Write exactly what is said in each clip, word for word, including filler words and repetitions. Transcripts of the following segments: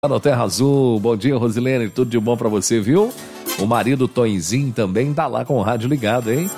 No Terra Azul, bom dia, Rosilene, tudo de bom pra você, viu? O marido Tonzinho também tá lá com o rádio ligado, hein?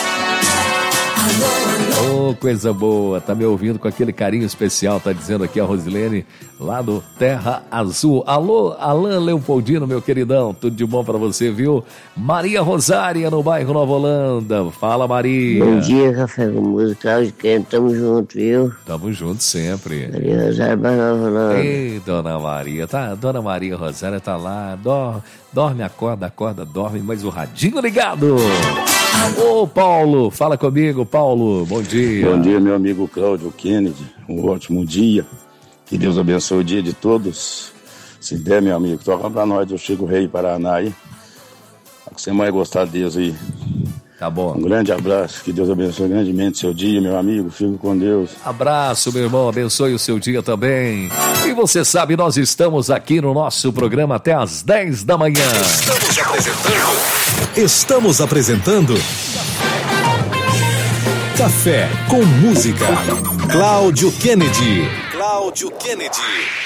Oh, coisa boa, tá me ouvindo com aquele carinho especial, tá dizendo aqui a Rosilene, lá do Terra Azul. Alô, Alain Leopoldino, meu queridão, tudo de bom pra você, viu? Maria Rosária, no bairro Nova Holanda. Fala, Maria. Bom dia, Café com Música, Cláudio Quente, tamo junto, viu? Tamo junto sempre. Maria Rosária, bairro Nova Holanda. Ei, Dona Maria, tá, Dona Maria Rosária tá lá, dorme, dorme, acorda, acorda, dorme, mas o radinho ligado. Ô, Paulo, fala comigo, Paulo, bom dia. Bom dia, meu amigo Cláudio Kennedy, um ótimo dia, que Deus abençoe o dia de todos. Se der, meu amigo, toca pra nós, eu chego Rei Paraná aí, que você mais gostar de Deus aí. Tá bom. Um grande abraço, que Deus abençoe grandemente seu dia, meu amigo, fico com Deus. Abraço, meu irmão, abençoe o seu dia também. E você sabe, nós estamos aqui no nosso programa até às dez da manhã. Estamos apresentando... Estamos apresentando... Café com Música. Cláudio Kennedy. Cláudio Kennedy.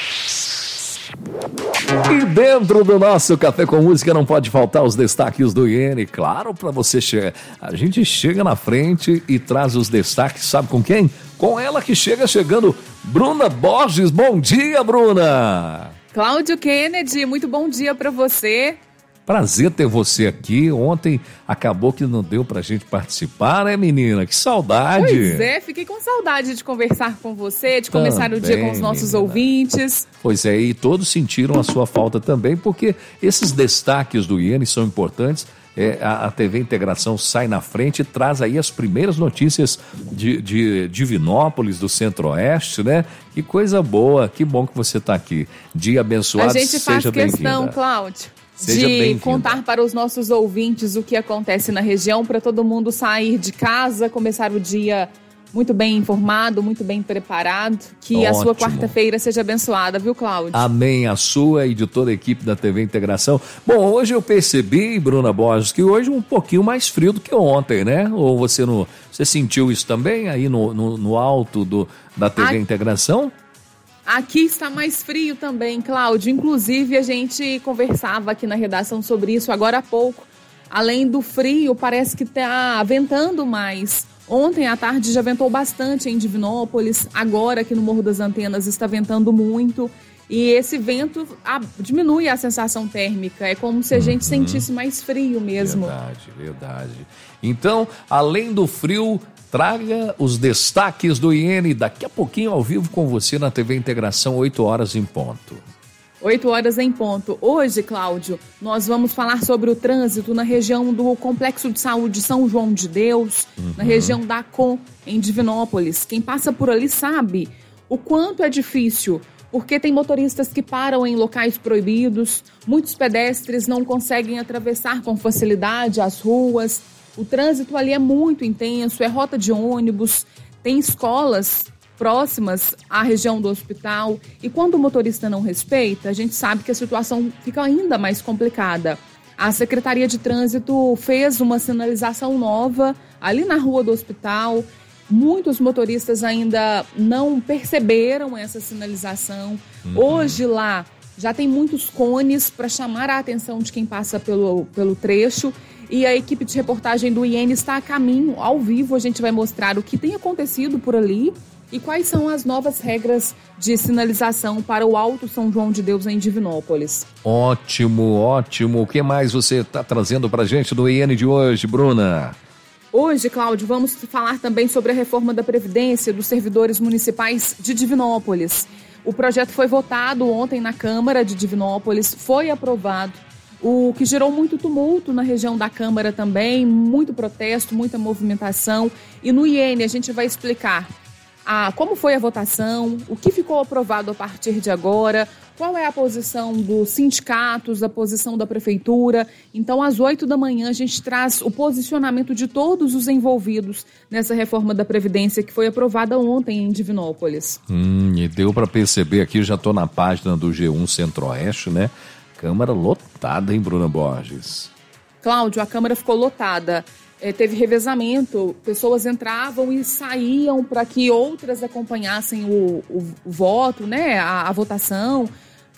E dentro do nosso Café com Música não pode faltar os destaques do Iene. Claro, para você chegar. A gente chega na frente e traz os destaques, sabe com quem? Com ela que chega chegando, Bruna Borges. Bom dia, Bruna. Cláudio Kennedy, muito bom dia para você. Prazer ter você aqui. Ontem acabou que não deu pra gente participar, né, menina? Que saudade. Pois é, fiquei com saudade de conversar com você, de começar também, o dia com os nossos menina. ouvintes. Pois é, e todos sentiram a sua falta também, porque esses destaques do Iene são importantes. É, a, a T V Integração sai na frente e traz aí as primeiras notícias de, de Divinópolis, do Centro-Oeste, né? Que coisa boa, que bom que você está aqui. Dia abençoado, seja bem-vinda. A gente faz questão, Cláudio, Seja de contar para os nossos ouvintes o que acontece na região, para todo mundo sair de casa, começar o dia muito bem informado, muito bem preparado. Que Ótimo. A sua quarta-feira seja abençoada, viu, Cláudio? Amém, a sua e de toda a equipe da T V Integração. Bom, hoje eu percebi, Bruna Borges, que hoje é um pouquinho mais frio do que ontem, né? Ou você, não, você sentiu isso também aí no, no, no alto do, da T V a... Integração? Aqui está mais frio também, Cláudio. Inclusive, a gente conversava aqui na redação sobre isso agora há pouco. Além do frio, parece que está ventando mais. Ontem à tarde já ventou bastante em Divinópolis. Agora, aqui no Morro das Antenas, está ventando muito. E esse vento a, diminui a sensação térmica. É como se a gente uhum. sentisse mais frio mesmo. Verdade, verdade. Então, além do frio, traga os destaques do Iene daqui a pouquinho ao vivo com você na T V Integração, oito horas em ponto. oito horas em ponto. Hoje, Cláudio, nós vamos falar sobre o trânsito na região do Complexo de Saúde São João de Deus, uhum. na região da Com, em Divinópolis. Quem passa por ali sabe o quanto é difícil, porque tem motoristas que param em locais proibidos, muitos pedestres não conseguem atravessar com facilidade as ruas. O trânsito ali é muito intenso, é rota de ônibus, tem escolas próximas à região do hospital. E quando o motorista não respeita, a gente sabe que a situação fica ainda mais complicada. A Secretaria de Trânsito fez uma sinalização nova ali na rua do hospital. Muitos motoristas ainda não perceberam essa sinalização. Uhum. Hoje lá já tem muitos cones para chamar a atenção de quem passa pelo, pelo trecho. E a equipe de reportagem do Iene está a caminho, ao vivo. A gente vai mostrar o que tem acontecido por ali e quais são as novas regras de sinalização para o Alto São João de Deus em Divinópolis. Ótimo, ótimo. O que mais você está trazendo para a gente do Iene de hoje, Bruna? Hoje, Cláudio, vamos falar também sobre a reforma da Previdência dos servidores municipais de Divinópolis. O projeto foi votado ontem na Câmara de Divinópolis, foi aprovado. O que gerou muito tumulto na região da Câmara também, muito protesto, muita movimentação. E no Iene a gente vai explicar a, como foi a votação, o que ficou aprovado a partir de agora, qual é a posição dos sindicatos, a posição da prefeitura. Então, às oito da manhã, a gente traz o posicionamento de todos os envolvidos nessa reforma da Previdência que foi aprovada ontem em Divinópolis. Hum, e deu para perceber aqui, eu já estou na página do G um Centro-Oeste, né? Câmara lotada, hein, Bruna Borges? Cláudio, a Câmara ficou lotada. É, teve revezamento, pessoas entravam e saíam para que outras acompanhassem o, o, o voto, né, a, a votação.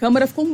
Câmara ficou